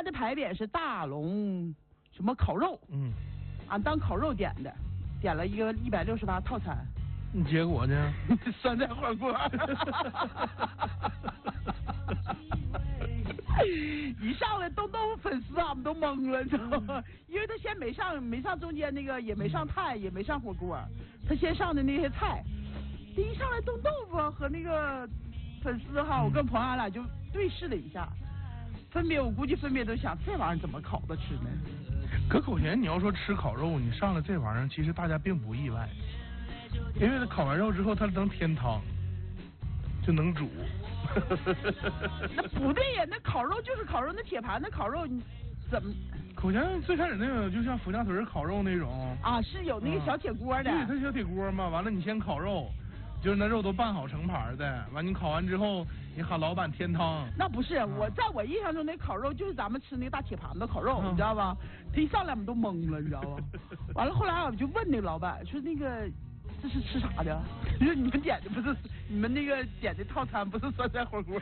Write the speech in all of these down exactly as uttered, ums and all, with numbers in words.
家的牌匾是大龙什么烤肉， 嗯， 俺当烤肉点的，点了一个一百六十八套餐。 结果呢？ 酸菜火锅。一上来东豆腐粉丝俺们都懵了，你知道吗？因为他先没上没上中间那个，也没上菜，也没上火锅，他先上的那些菜。这一上来冻豆腐和那个粉丝哈，我跟朋友俺俩就对视了一下，分别我估计分别都想这玩意儿怎么烤的吃呢？ 可口前你要说吃烤肉，你上了这玩意儿，其实大家并不意外，因为它烤完肉之后它能添汤，就能煮。 那不对呀，那烤肉就是烤肉，那铁盘子烤肉你怎么？ 口前最开始那个就像佛家屯烤肉那种啊，是有那个小铁锅的。 对，它小铁锅嘛，完了你先烤肉。就是那肉都拌好成盘的，完你烤完之后，你喊老板添汤。 那不是，我在我印象中那烤肉就是咱们吃那个大铁盘子烤肉，嗯、你知道吧？他一上来我们都懵了，你知道吧？完了后来我就问那个老板说那个这是吃啥的？你说你们点的不是你们那个点的套餐不是酸菜火锅？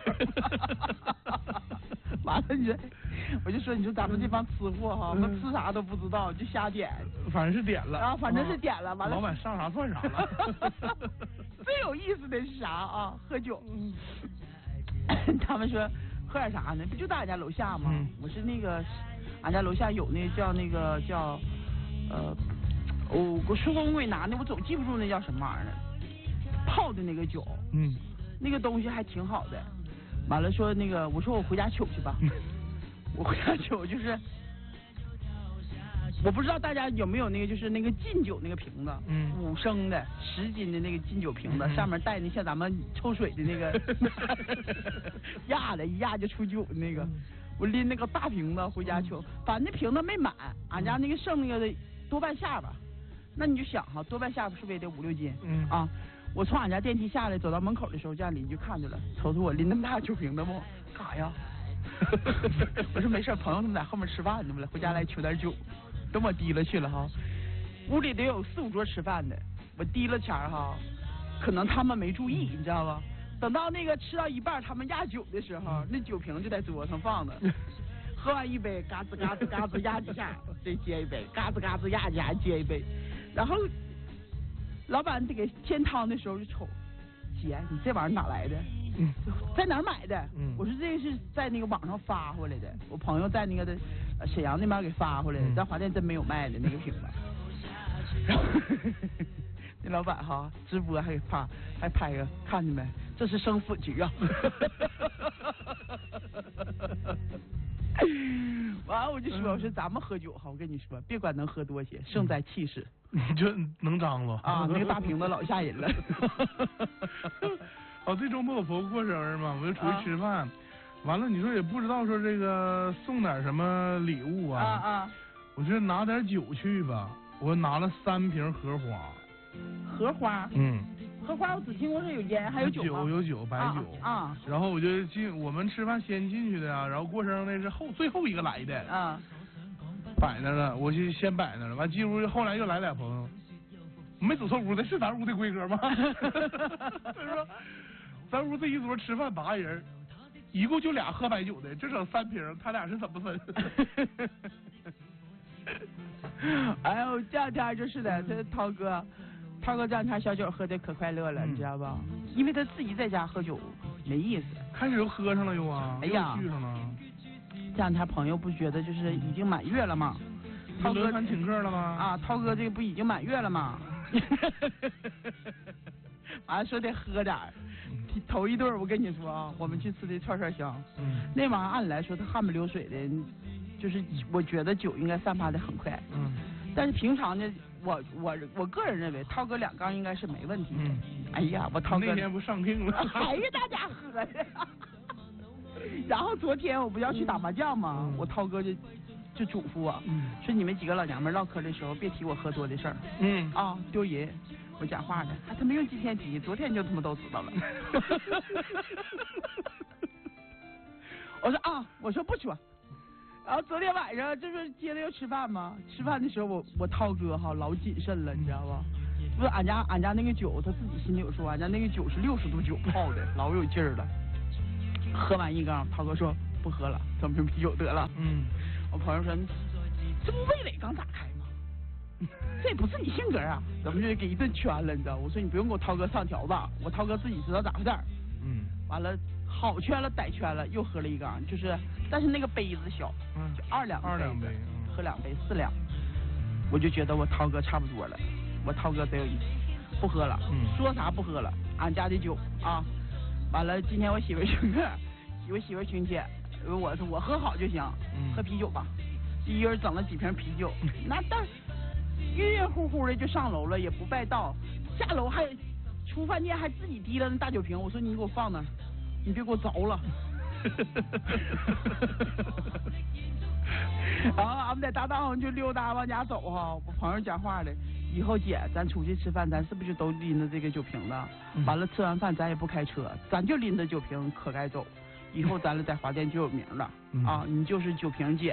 完了你说，我就说你说咱们这帮吃货哈，我们吃啥都不知道就瞎点， 反正是点了啊，反正是点了，完了老板上啥算啥了。 最有意思的是啥啊？喝酒。他们说喝点啥呢？不就在俺家楼下吗？嗯、我是那个俺家楼下有那个叫那个叫呃，我我叔公给拿的，我总记不住那叫什么玩意儿，泡的那个酒， 嗯， 那个东西还挺好的。完了说那个，我说我回家取去吧。我回家取就是，我不知道大家有没有那个就是那个劲酒那个瓶子， 嗯， 五升的十斤的那个劲酒瓶子， 嗯、 上面带那像咱们抽水的那个压的，一压就出酒的那个。我拎那个大瓶子回家取，反正那瓶子没满，俺家那个剩那个的多半下巴。那你就想哈，多半下巴是不是也得五六斤？ 嗯啊。我从俺家电梯下来，走到门口的时候，家邻居看见了，瞅瞅我拎那么大酒瓶子不，干啥呀？我说没事，朋友他们在后面吃饭呢，来回家来取点酒，等我提了去了哈。屋里得有四五桌吃饭的，我提了钱哈，可能他们没注意，你知道吧？等到那个吃到一半，他们压酒的时候，那酒瓶就在桌上放着。喝完一杯，嘎吱嘎吱嘎吱压几下，再接一杯，嘎吱嘎吱压几下接一杯，然后。老板得给添汤的时候就瞅，姐，你这玩意儿哪来的？嗯，在哪儿买的？嗯，我说这个是在那个网上发回来的，我朋友在那个的沈阳那边给发回来的，在华店真没有卖的那个瓶子。然后那老板哈直播还给拍还拍个，看见没？这是生死局啊！完了我就说，我说咱们喝酒哈，我跟你说，别管能喝多些，胜在气势。 你就能张罗啊！那个大瓶子老吓人了。 哦，这周末我婆婆过生日嘛，我就出去吃饭，啊、完了你说也不知道说这个送点什么礼物啊， 啊啊！ 我就拿点酒去吧，我拿了三瓶荷花。 荷花？ 嗯。 荷花我只听过是有烟还有酒吗？ 酒有酒白酒啊。啊然后我就进，我们吃饭先进去的啊，然后过生日那是后最后一个来的。 啊。 摆那了，我就先摆那了，完进屋后来又来俩朋友，没走错屋的，是咱屋的规格吗？他说，咱屋这一桌吃饭八人，一共就俩喝白酒的，这整三瓶，他俩是怎么分？ 哎呦，这两天就是的，这涛哥，涛哥这两天小酒喝的可快乐了，嗯、你知道吧？因为他自己在家喝酒没意思， 开始又喝上了又啊， 哎呀， 又续上了。 这两天朋友不觉得就是已经满月了吗？ 涛哥请客了吗？ 啊，涛哥这个不已经满月了吗？完了说得喝点儿。头一顿我跟你说啊，我们去吃的串串香， 嗯， 那玩意儿按理来说它汗不流水的，就是我觉得酒应该散发的很快， 嗯， 但是平常呢，我我我个人认为涛哥两缸应该是没问题的。 嗯， 哎呀，我涛哥那天不上炕了， 还是大家喝的。然后昨天我不要去打麻将嘛， 嗯、 我涛哥就就嘱咐我，嗯、说你们几个老娘们唠嗑的时候别提我喝多的事儿， 嗯啊丢人。我讲话呢，还他没用今天提，昨天就他妈都知道了。我说啊，我说不说。然后昨天晚上这不是接着又吃饭吗？吃饭的时候我我涛哥哈老谨慎了，你知道吧？不是俺家俺家那个酒他自己心里有数，俺家那个酒是六十度酒泡的，老有劲儿了。喝完一缸，涛哥说不喝了，整瓶啤酒得了。 嗯， 我朋友说，这不味蕾刚打开吗？这也不是你性格啊，怎么就给一顿圈了？你知道？我说你不用给我涛哥上条子，我涛哥自己知道咋回事儿。 嗯， 完了，好圈了，歹圈了，又喝了一缸，就是，但是那个杯子小， 嗯， 就二两二两杯， 嗯、喝两杯四两，我就觉得我涛哥差不多了，我涛哥贼有意思，不喝了， 嗯， 说啥不喝了，俺家的酒啊，完了，今天我媳妇请客，我媳妇请去，我说我喝好就行， 嗯、 喝啤酒吧，一人整了几瓶啤酒，那但晕晕乎乎的就上楼了，也不拜道，下楼还出饭店还自己提了那大酒瓶，我说你给我放那儿，你别给我着了。然后俺们在大道上就溜达往家走哈，我朋友讲话了，以后姐咱出去吃饭，咱是不是都拎着这个酒瓶子？完了吃完饭咱也不开车，咱就拎着酒瓶可该走。以后咱俩在华店就有名了、嗯、啊，你就是酒瓶姐。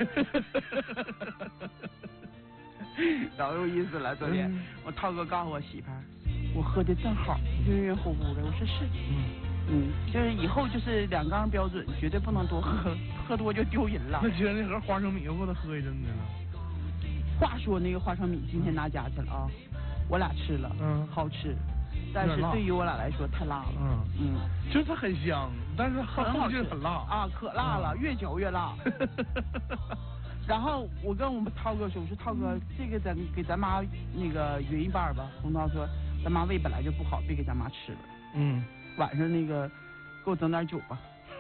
老有意思了，昨天、嗯、我涛哥告诉我媳妇儿，我喝的正好，晕晕乎乎的。我说是，嗯嗯，就是以后就是两缸标准，绝对不能多喝，喝多就丢人了。 那今天那盒花生米我给他喝一阵子了。 话说那个花生米今天拿家去了啊，我俩吃了，嗯，好吃。但是对于我俩来说太辣了， 嗯嗯， 就是它很香，但是很好吃， 很辣啊，可辣了，嗯、越嚼越辣。然后我跟我们涛哥说，我说涛哥，这个咱给咱妈那个匀一半吧。洪涛说，咱妈胃本来就不好，别给咱妈吃了。 嗯， 晚上那个给我整点酒吧。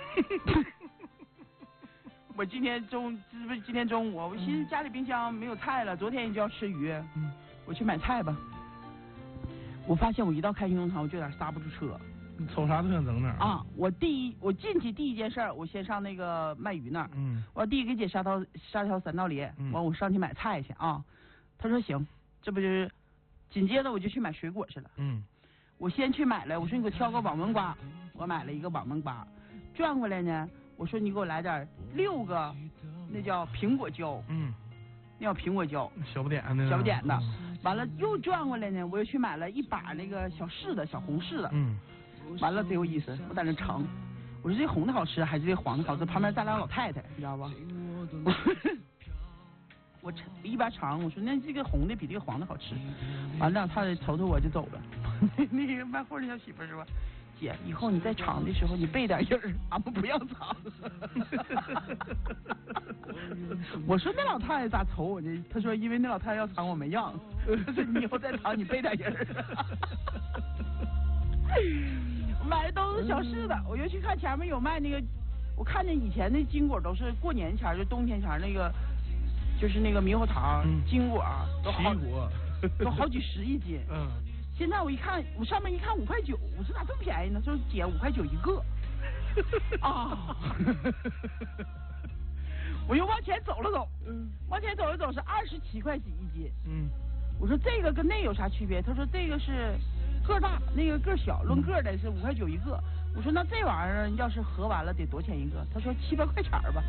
我今天中，这不是今天中午，我寻思家里冰箱没有菜了，昨天就要吃鱼，嗯，我去买菜吧。我发现我一到开运动场，我就有点刹不住车。 你瞅啥都想整哪儿啊！我第一，我进去第一件事儿，我先上那个卖鱼那儿。嗯。我第一给姐杀条杀条三道梨，完、嗯、我上去买菜去啊。他说行，这不就是，紧接着我就去买水果去了。嗯。我先去买了，我说你给我挑个网纹瓜，我买了一个网纹瓜，转过来呢，我说你给我来点六个，那叫苹果椒。嗯。那叫苹果椒。 小不点的。 小不点的。完了又转过来呢，我又去买了一把那个小柿子，小红柿子。嗯。完了贼有意思，我在那尝，我说这红的好吃还是这黄的好吃？旁边站俩老太太，你知道吧？我我一边尝，我说那这个红的比这个黄的好吃。完了，他瞅瞅我就走了。那个卖货的小媳妇说：“姐，以后你在尝的时候你备点音儿，俺们不让尝。”我说那老太太咋瞅我呢？他说因为那老太太要尝我没让。他说你以后再尝你备点音儿。买的都是小柿子，我又去看前面有卖那个，我看见以前那金果都是过年前就冬天前那个，就是那个猕猴桃、嗯、金果都好都好几十一斤。嗯。现在我一看，我上面一看五块九，我说咋这么便宜呢？说姐五块九一个。啊。我又往前走了走，嗯，往前走了走是二十七块几一斤。嗯。我说这个跟那有啥区别？他说这个是。个大，那个个小，论个的是五块九一个。我说那这玩意儿要是合完了得多钱一个？他说七八块钱吧。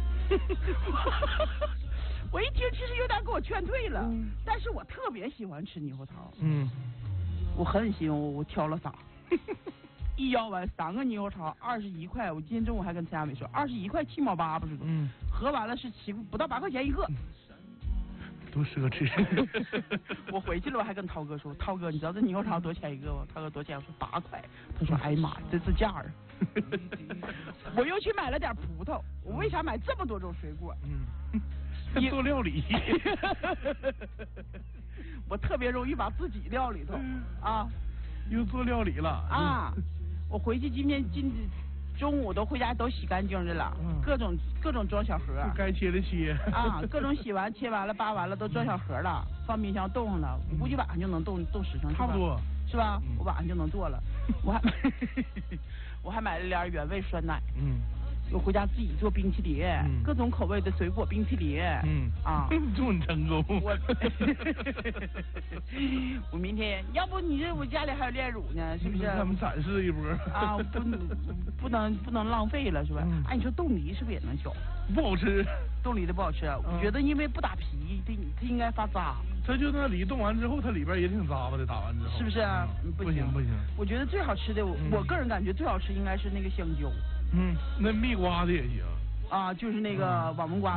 我一听其实有点给我劝退了，嗯、但是我特别喜欢吃猕猴桃。嗯，我狠心，我我挑了仨，一要完三个猕猴桃二十一块。我今天中午还跟陈佳美说，二十一块七毛八不是？嗯，合完了是七不到八块钱一个。 多奢侈！ 我回去了，我还跟涛哥说，涛哥，你知道这猕猴桃多少钱一个吗？涛哥多少钱？我说八块。他说，哎呀妈，这是价儿。我又去买了点葡萄。我为啥买这么多种水果？ 嗯，做料理。 我特别容易把自己料里头啊， 又做料理了啊！我回去今天今。中午都回家都洗干净的了，嗯、各种各种装小盒， 该切的切啊，各种洗完切完了扒完了都装小盒了，放冰箱冻上了，我估计晚上就能冻冻实上， 差不多是吧？嗯、我晚上就能做了。我还我还买了点原味酸奶，嗯，我回家自己做冰淇淋，嗯、各种口味的水果冰淇淋，嗯啊， 祝你成功。 我我明天要不你这我家里还有炼乳呢，是不是？ 他们展示一波啊，不不能不能浪费了，是吧？嗯、哎，你说冻梨是不是也能嚼？ 不好吃， 冻梨的不好吃，嗯、我觉得因为不打皮，它它应该发渣。 它就那梨冻完之后，它里边也挺渣巴的，打完之后。 是不是？ 嗯、不行不行。 我觉得最好吃的，我、嗯、我个人感觉最好吃应该是那个香蕉。 嗯，那蜜瓜的也行。 啊，就是那个网门瓜